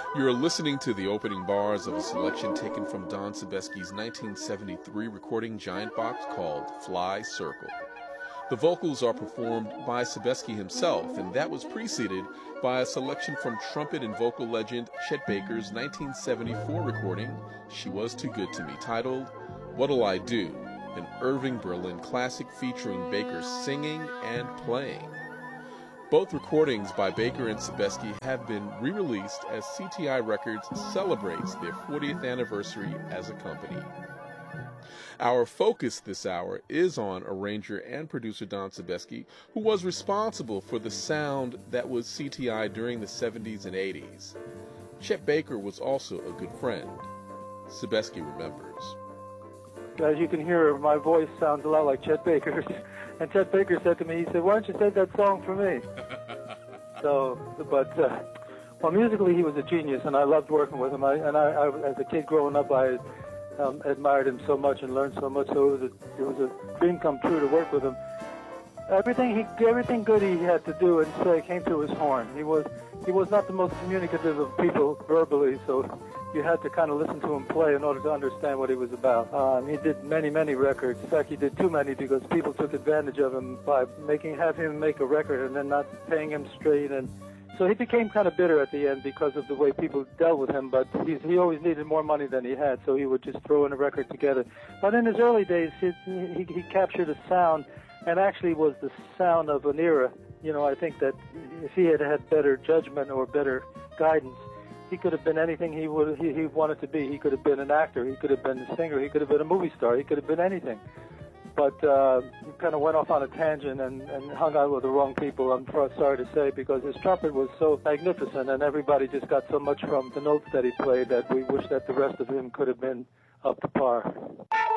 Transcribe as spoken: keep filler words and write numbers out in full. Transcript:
You're listening to the opening bars of a selection taken from Don Sebesky's nineteen seventy-three recording giant box called Fly Circle. The vocals are performed by Sebesky himself, and that was preceded by a selection from trumpet and vocal legend Chet Baker's nineteen seventy-four recording, She Was Too Good to Me, titled What'll I Do?, an Irving Berlin classic featuring Baker singing and playing. Both recordings by Baker and Sebesky have been re-released as C T I Records celebrates their fortieth anniversary as a company. Our focus this hour is on arranger and producer Don Sebesky, who was responsible for the sound that was C T I during the seventies and eighties. Chet Baker was also a good friend. Sebesky remembers. As you can hear, my voice sounds a lot like Chet Baker's. And Chet Baker said to me, he said, why don't you sing that song for me? So, but, uh, well, musically he was a genius, and I loved working with him. I, and I, I, as a kid growing up, I um, admired him so much and learned so much, so it was, a, it was a dream come true to work with him. Everything he, everything good he had to do and say came through his horn. He was, he was not the most communicative of people verbally, so you had to kind of listen to him play in order to understand what he was about. Um, he did many, many records. In fact, he did too many because people took advantage of him by making have him make a record and then not paying him straight. And so he became kind of bitter at the end because of the way people dealt with him. But he's, he always needed more money than he had, so he would just throw in a record together. But in his early days, he, he, he captured a sound, and actually was the sound of an era. You know, I think that if he had had better judgment or better guidance, he could have been anything he would he, he wanted to be. He could have been an actor. He could have been a singer. He could have been a movie star. He could have been anything. But uh, he kind of went off on a tangent and, and hung out with the wrong people, I'm sorry to say, because his trumpet was so magnificent and everybody just got so much from the notes that he played that we wish that the rest of him could have been up to par.